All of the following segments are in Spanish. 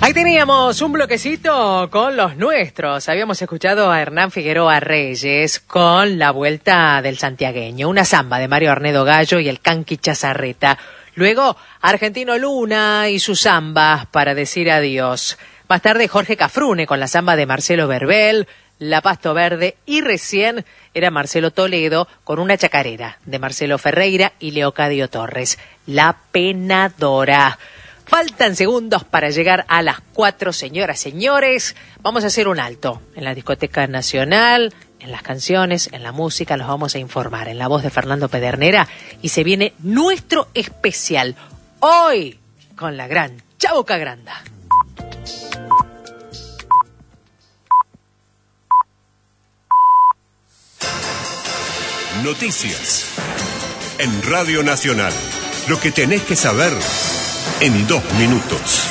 Ahí teníamos un bloquecito con los nuestros. Habíamos escuchado a Hernán Figueroa Reyes con La Vuelta del Santiagueño, una samba de Mario Arnedo Gallo y el Canqui Chazarreta. Luego, Argentino Luna y sus zambas para decir adiós. Más tarde, Jorge Cafrune con la samba de Marcelo Verbel, La Pasto Verde, y recién era Marcelo Toledo con una chacarera de Marcelo Ferreira y Leocadio Torres, La Penadora. Faltan segundos para llegar a las 4, señoras, señores. Vamos a hacer un alto en la Discoteca Nacional, en las canciones, en la música. Los vamos a informar en la voz de Fernando Pedernera. Y se viene nuestro especial hoy con la gran Chabuca Granda. Noticias en Radio Nacional. Lo que tenés que saber en 2 minutos.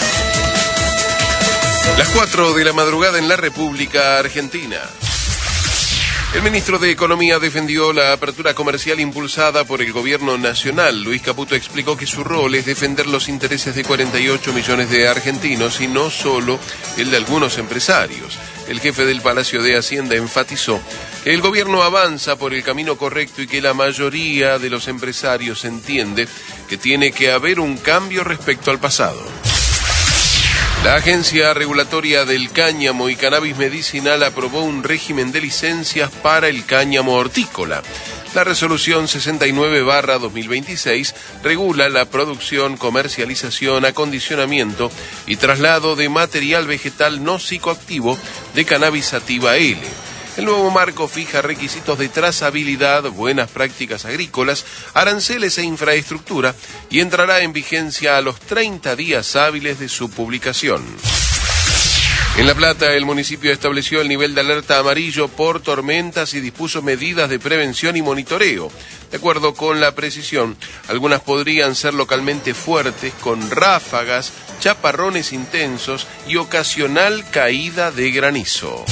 Las 4 de la madrugada en la República Argentina. El ministro de Economía defendió la apertura comercial impulsada por el gobierno nacional. Luis Caputo explicó que su rol es defender los intereses de 48 millones de argentinos y no solo el de algunos empresarios. El jefe del Palacio de Hacienda enfatizó que el gobierno avanza por el camino correcto y que la mayoría de los empresarios entiende que tiene que haber un cambio respecto al pasado. La Agencia Regulatoria del Cáñamo y Cannabis Medicinal aprobó un régimen de licencias para el cáñamo hortícola. La resolución 69/2026 regula la producción, comercialización, acondicionamiento y traslado de material vegetal no psicoactivo de cannabis sativa L. El nuevo marco fija requisitos de trazabilidad, buenas prácticas agrícolas, aranceles e infraestructura y entrará en vigencia a los 30 días hábiles de su publicación. En La Plata, el municipio estableció el nivel de alerta amarillo por tormentas y dispuso medidas de prevención y monitoreo. De acuerdo con la precisión, algunas podrían ser localmente fuertes, con ráfagas, chaparrones intensos y ocasional caída de granizo.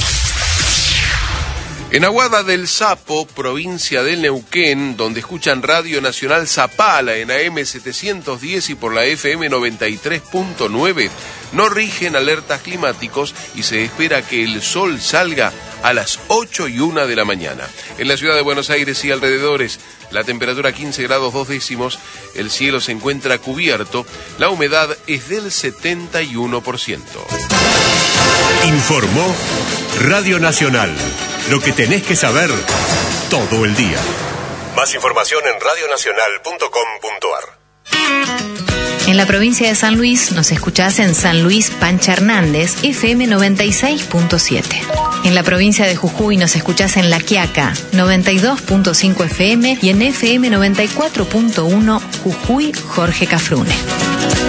En Aguada del Sapo, provincia del Neuquén, donde escuchan Radio Nacional Zapala en AM 710 y por la FM 93.9, no rigen alertas climáticos y se espera que el sol salga a las 8:01 de la mañana. En la ciudad de Buenos Aires y alrededores, la temperatura 15 grados 2 décimos, el cielo se encuentra cubierto, la humedad es del 71%. Informó Radio Nacional. Lo que tenés que saber todo el día. Más información en radionacional.com.ar. En la provincia de San Luis nos escuchás en San Luis Pancha Hernández, FM 96.7. En la provincia de Jujuy nos escuchás en La Quiaca, 92.5 FM y en FM 94.1 Jujuy Jorge Cafrune.